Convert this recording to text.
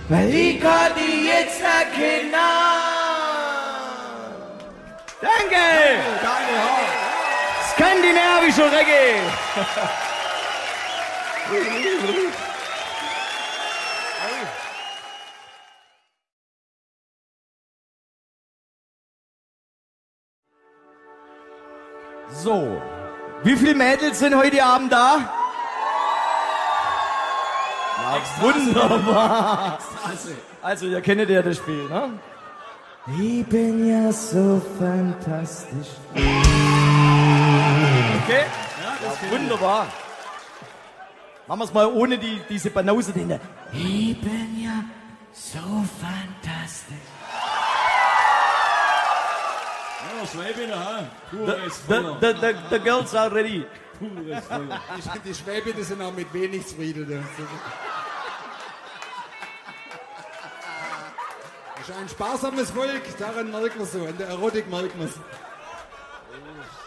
weil ich kann die jetzt erkennen. Danke! Skandinavischer Reggae! So, wie viele Mädels sind heute Abend da? Ja, wunderbar. Also, ihr kennt ja das Spiel, ne? Ich bin ja so fantastisch. Okay? Ja, wunderbar. Machen wir es mal ohne diese Banause dahinter. Ich bin ja so fantastisch. Ja, Schwäbinger, ha? Pures Feuer. The girls are ready. Pures Feuer. Die Schwäbinger sind auch mit wenig zufrieden. Das ist ein sparsames Volk, daran merkt man so, an der Erotik merkt man es.